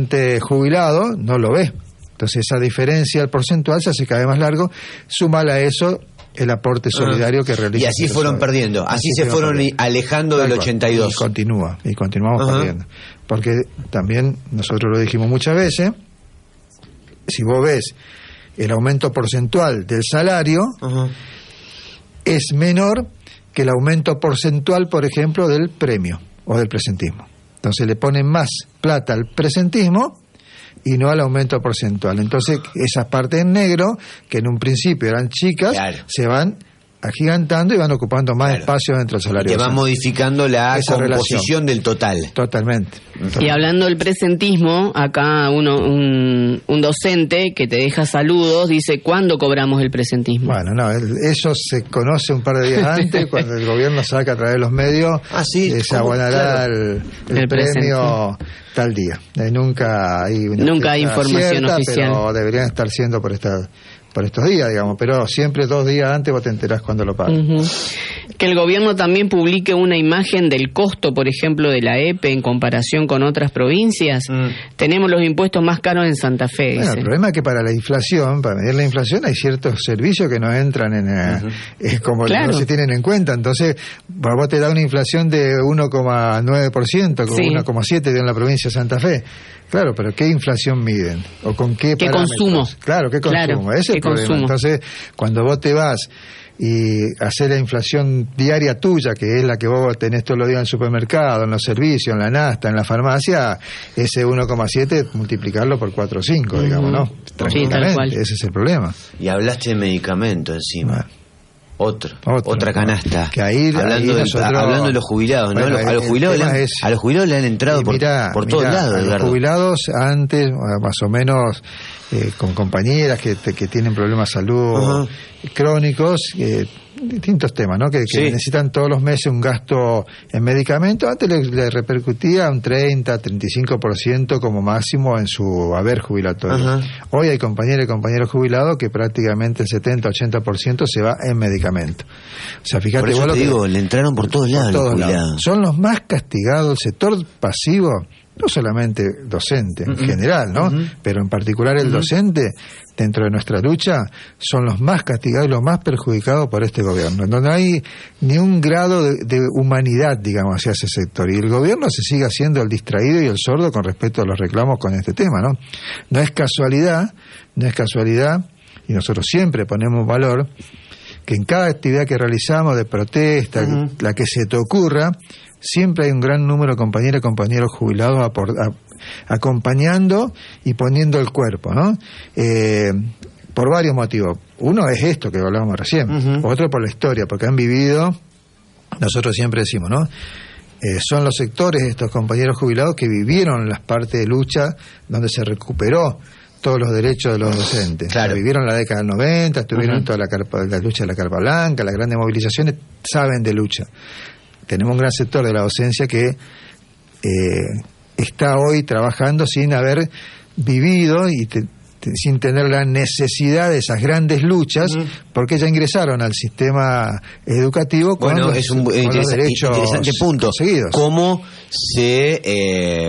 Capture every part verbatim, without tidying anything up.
jubilado no lo ve. Entonces esa diferencia, el porcentual, se hace cada vez más largo. Súmale a eso el aporte solidario que realiza. Y así fueron sobre. perdiendo, así, así se fueron perdiendo. alejando del ochenta y dos. Y continúa, y continuamos uh-huh. perdiendo. Porque también nosotros lo dijimos muchas veces, si vos ves el aumento porcentual del salario, uh-huh. es menor que el aumento porcentual, por ejemplo, del premio o del presentismo. Entonces le ponen más plata al presentismo y no al aumento porcentual. Entonces esas partes en negro, que en un principio eran chicas, claro. se van agigantando y van ocupando más claro. espacio dentro del salario. Que van modificando la Esa composición relación. del total. Totalmente, totalmente. Y hablando del presentismo, acá uno un, un docente que te deja saludos dice, ¿cuándo cobramos el presentismo? Bueno, no, eso se conoce un par de días antes, cuando el gobierno saca a través de los medios, ah, ¿sí? eh, se abonará claro. el, el, el premio presente. tal día. Eh, nunca hay una nunca hay información cierta, oficial. Pero deberían estar siendo por esta... por estos días, digamos, pero siempre dos días antes vos te enterás cuando lo pagas. Uh-huh. Que el gobierno también publique una imagen del costo, por ejemplo, de la E P E en comparación con otras provincias. Mm. Tenemos los impuestos más caros en Santa Fe. Bueno, dice. El problema es que para la inflación, para medir la inflación, hay ciertos servicios que no entran en... Uh-huh. eh, como claro. no se tienen en cuenta. Entonces, vos te da una inflación de uno coma nueve por ciento, como sí. uno coma siete por ciento en la provincia de Santa Fe. Claro, pero ¿qué inflación miden? ¿O con qué ¿Qué parámetros? consumo? Claro, ¿qué consumo? Claro, Ese es el problema. Consumo? Entonces, cuando vos te vas y hacer la inflación diaria tuya, que es la que vos tenés todos los días en el supermercado, en los servicios, en la Nasta, en la farmacia, ese uno coma siete, multiplicarlo por cuatro o cinco, uh-huh. digamos, ¿no? Tranquilamente, sí, tal cual. Ese es el problema. Y hablaste de medicamento encima. Bueno. Otro, otra, otra canasta. Que ahí, hablando, ahí de, nosotros, hablando de los jubilados, bueno, ¿no? A los jubilados, le han, es, a los jubilados le han entrado por, mirá, por todos mirá, lados, a Edgardo. Los jubilados antes, más o menos, eh, con compañeras que, que tienen problemas de salud uh-huh. crónicos, eh, distintos temas, ¿no? Que, que sí. necesitan todos los meses un gasto en medicamentos. Antes le, le repercutía un treinta, treinta y cinco por ciento como máximo en su haber jubilatorio. Uh-huh. Hoy hay compañeras y compañeros jubilados que prácticamente el setenta, ochenta por ciento se va en medicamentos. O sea, fíjate por eso vos lo te que, digo, le entraron por todos lados. Por todos lados. Son los más castigados, el sector pasivo, no solamente docente, en uh-huh. general, ¿no? Uh-huh. Pero en particular el uh-huh. docente, dentro de nuestra lucha, son los más castigados y los más perjudicados por este gobierno, en donde no hay ni un grado de, de humanidad, digamos, hacia ese sector. Y el gobierno se sigue haciendo el distraído y el sordo con respecto a los reclamos con este tema, ¿no? No es casualidad, no es casualidad, y nosotros siempre ponemos valor, que en cada actividad que realizamos de protesta, uh-huh. la que se te ocurra, siempre hay un gran número de compañeras y compañeros jubilados a por, a, acompañando y poniendo el cuerpo, ¿no? Eh, por varios motivos. Uno es esto que hablábamos recién, uh-huh. otro por la historia, porque han vivido, nosotros siempre decimos, ¿no? Eh, son los sectores de estos compañeros jubilados que vivieron las partes de lucha donde se recuperó todos los derechos de los docentes. Claro. Vivieron la década del noventa, estuvieron uh-huh. toda la, carpa, la lucha de la Carpa Blanca, las grandes movilizaciones, saben de lucha. Tenemos un gran sector de la docencia que eh, está hoy trabajando sin haber vivido y te, te, sin tener la necesidad de esas grandes luchas, uh-huh. porque ya ingresaron al sistema educativo con, bueno, los, es un con interesa- los derechos interesante punto. Conseguidos. ¿Cómo se... Eh,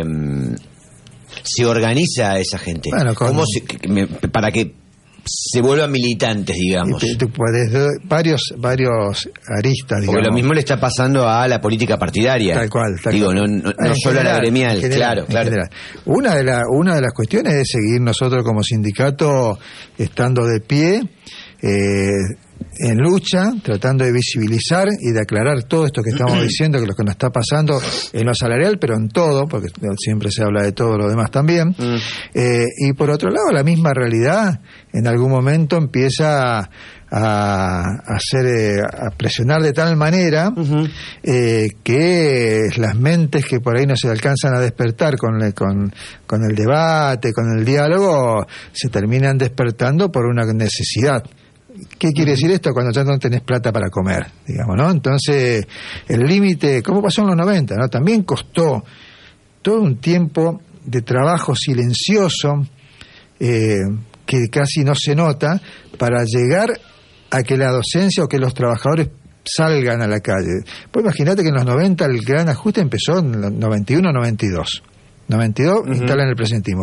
se organiza esa gente? Bueno, con, ¿Cómo se, para que se vuelvan militantes, digamos? Te, te puedes, varios varios aristas, digamos. Porque lo mismo le está pasando a la política partidaria. Tal cual, tal Digo, cual. no, no, no solo general, a la gremial, general, claro, claro. General. Una de la, una de las cuestiones es seguir nosotros como sindicato estando de pie, eh, en lucha, tratando de visibilizar y de aclarar todo esto que estamos diciendo, que lo que nos está pasando en lo salarial, pero en todo, porque siempre se habla de todo lo demás también. Mm. Eh, y por otro lado, la misma realidad en algún momento empieza a, a hacer, eh, a presionar de tal manera uh-huh. eh, que las mentes que por ahí no se alcanzan a despertar con, con, con el debate, con el diálogo, se terminan despertando por una necesidad. ¿Qué quiere decir esto? Cuando ya no tenés plata para comer, digamos, ¿no? Entonces, el límite, como pasó en los noventa, ¿no? También costó todo un tiempo de trabajo silencioso, eh, que casi no se nota, para llegar a que la docencia o que los trabajadores salgan a la calle. Pues imagínate que en los noventa el gran ajuste empezó en los noventa y uno, noventa y dos. noventa y dos uh-huh. instalan el presentismo.